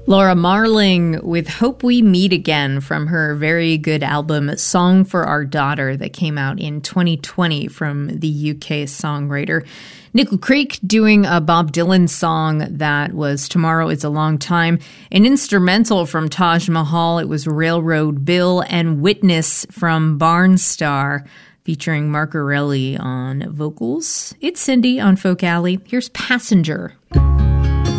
Laura Marling with Hope We Meet Again from her very good album Song for Our Daughter that came out in 2020 from the UK songwriter. Nickel Creek doing a Bob Dylan song that was Tomorrow Is a Long Time. An instrumental from Taj Mahal, it was Railroad Bill, and Witness from Barnstar featuring Mark Arelli on vocals. It's Cindy on Folk Alley. Here's Passenger.